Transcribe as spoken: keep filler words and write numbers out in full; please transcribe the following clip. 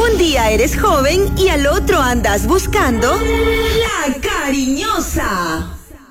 Un día eres joven y al otro andas buscando la cariñosa.